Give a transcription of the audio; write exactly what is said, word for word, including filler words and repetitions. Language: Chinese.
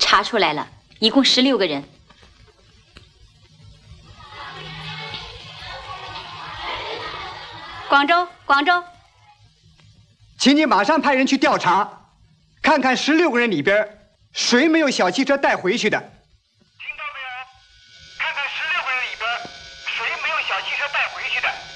查出来了，一共十六个人。广州，广州， 请你马上派人去调查，看看十六个人里边谁没有小汽车带回去的。听到没有？看看十六个人里边谁没有小汽车带回去的。